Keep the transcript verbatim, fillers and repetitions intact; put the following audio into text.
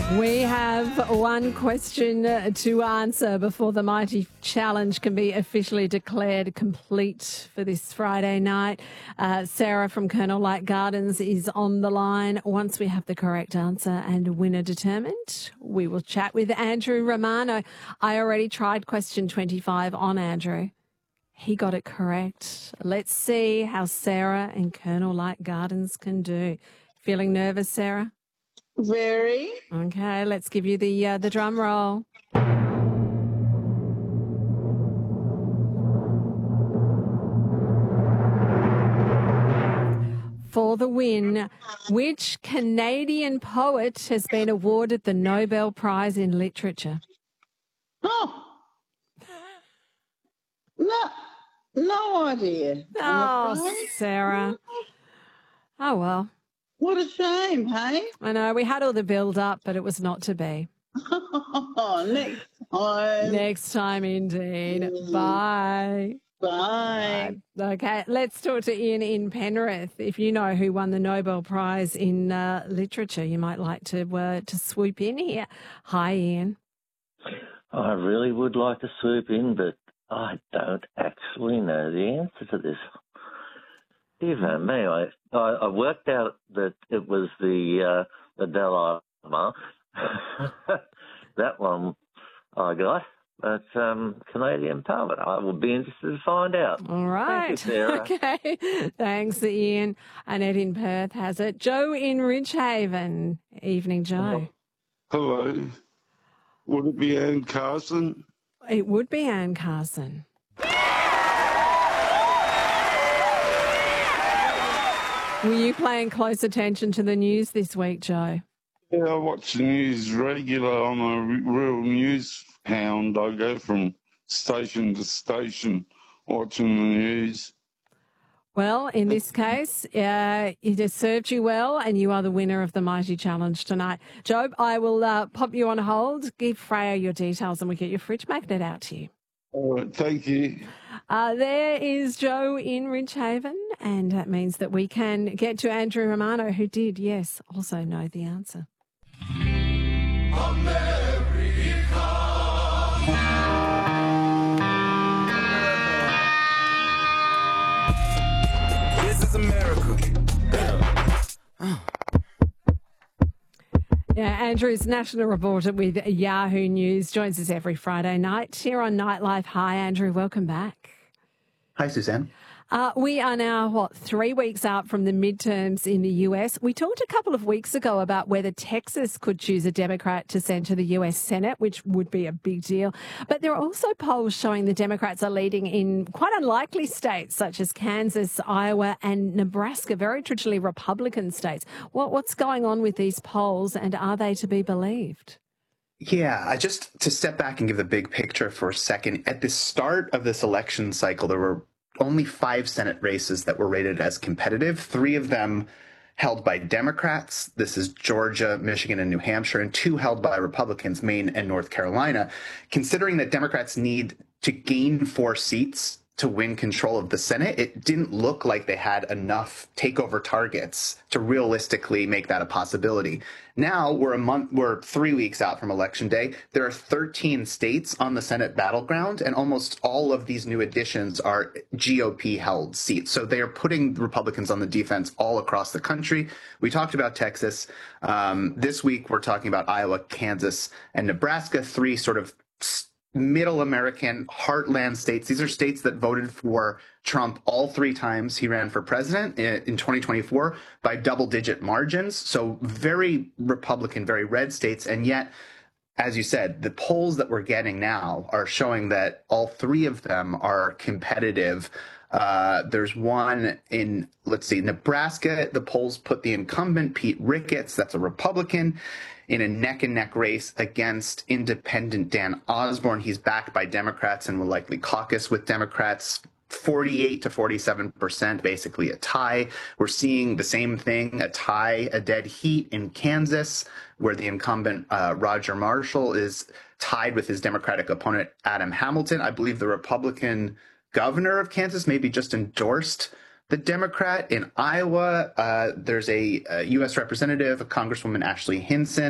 We have one question to answer before the Mighty Challenge can be officially declared complete for this Friday night. Uh, Sarah from Colonel Light Gardens is on the line. Once we have the correct answer and winner determined, we will chat with Andrew Romano. I already tried question twenty-five on Andrew. He got it correct. Let's see how Sarah and Colonel Light Gardens can do. Feeling nervous, Sarah? Very. Okay, let's give you the uh, the drum roll. For the win, which Canadian poet has been awarded the Nobel Prize in Literature? Oh. No, no idea. Oh, Sarah. Oh, well. What a shame, hey? I know, we had all the build-up, but it was not to be. Oh, next time. Next time, indeed. Mm. Bye. Bye. Bye. Okay, let's talk to Ian in Penrith. If you know who won the Nobel Prize in uh, Literature, you might like to uh, to swoop in here. Hi, Ian. I really would like to swoop in, but I don't actually know the answer to this. Even me, I, I I worked out that it was the uh, the Dalai Lama. That one I got. But um, Canadian poet, I will be interested to find out. All right. Thank you, Sarah. Okay. Thanks, Ian. Annette in Perth has it. Joe in Ridgehaven. Evening, Joe. Hello. Would it be Anne Carson? It would be Anne Carson. Were you paying close attention to the news this week, Joe? Yeah, I watch the news regular. I'm a real news hound. I go from station to station watching the news. Well, in this case, uh, it has served you well, and you are the winner of the Mighty Challenge tonight. Job, I will uh, pop you on hold, give Freya your details, and we'll get your fridge magnet out to you. All right, thank you. Uh, there is Joe in Ridgehaven, and that means that we can get to Andrew Romano, who did, yes, also know the answer. This is America. Oh. Yeah, Andrew's national reporter with Yahoo News joins us every Friday night here on Nightlife. Hi, Andrew. Welcome back. Hi, Suzanne. Uh, we are now, what, three weeks out from the midterms in the U S. We talked a couple of weeks ago about whether Texas could choose a Democrat to send to the U S Senate, which would be a big deal. But there are also polls showing the Democrats are leading in quite unlikely states such as Kansas, Iowa and Nebraska, very traditionally Republican states. What, what's going on with these polls, and are they to be believed? Yeah, just to step back and give the big picture for a second, at the start of this election cycle, there were only five Senate races that were rated as competitive, three of them held by Democrats. This is Georgia, Michigan, and New Hampshire, and two held by Republicans, Maine and North Carolina. Considering that Democrats need to gain four seats to win control of the Senate, it didn't look like they had enough takeover targets to realistically make that a possibility. Now we're a month, we're three weeks out from Election Day. There are thirteen states on the Senate battleground, and almost all of these new additions are G O P-held seats. So they are putting Republicans on the defense all across the country. We talked about Texas. Um, this week we're talking about Iowa, Kansas, and Nebraska, three sort of middle American heartland states. These are states that voted for Trump all three times he ran for president in twenty twenty-four by double digit margins. So very Republican, very red states. And yet, as you said, the polls that we're getting now are showing that all three of them are competitive. Uh, there's one in, let's see, Nebraska. The polls put the incumbent, Pete Ricketts, that's a Republican, in a neck-and-neck race against independent Dan Osborne. He's backed by Democrats and will likely caucus with Democrats. forty-eight to forty-seven percent, basically a tie. We're seeing the same thing, a tie, a dead heat in Kansas, where the incumbent uh, Roger Marshall is tied with his Democratic opponent Adam Hamilton. I believe the Republican governor of Kansas maybe just endorsed the Democrat. In Iowa, uh, there's a, a U S representative, Congresswoman Ashley Hinson,